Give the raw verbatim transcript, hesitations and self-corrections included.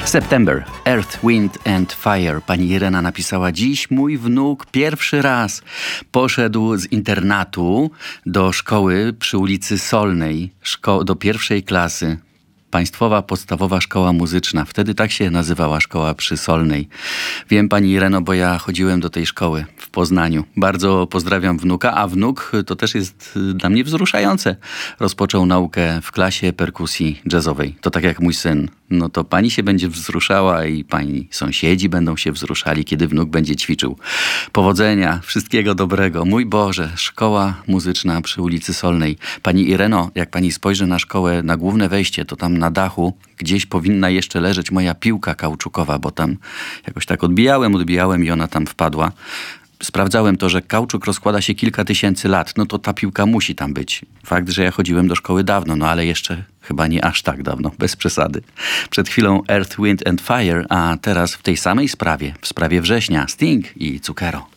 September, Earth, Wind and Fire. Pani Irena napisała: dziś mój wnuk pierwszy raz poszedł z internatu do szkoły przy ulicy Solnej, szko- do pierwszej klasy. Państwowa Podstawowa Szkoła Muzyczna. Wtedy tak się nazywała szkoła przy Solnej. Wiem, pani Ireno, bo ja chodziłem do tej szkoły w Poznaniu. Bardzo pozdrawiam wnuka, a wnuk to też jest dla mnie wzruszające. Rozpoczął naukę w klasie perkusji jazzowej. To tak jak mój syn. No to pani się będzie wzruszała i pani sąsiedzi będą się wzruszali, kiedy wnuk będzie ćwiczył. Powodzenia, wszystkiego dobrego. Mój Boże, szkoła muzyczna przy ulicy Solnej. Pani Ireno, jak pani spojrzy na szkołę, na główne wejście, to tam na dachu gdzieś powinna jeszcze leżeć moja piłka kauczukowa, bo tam jakoś tak odbijałem, odbijałem i ona tam wpadła. Sprawdzałem to, że kauczuk rozkłada się kilka tysięcy lat, no to ta piłka musi tam być. Fakt, że ja chodziłem do szkoły dawno, no ale jeszcze chyba nie aż tak dawno, bez przesady. Przed chwilą Earth, Wind and Fire, a teraz w tej samej sprawie, w sprawie września, Sting i Zucchero.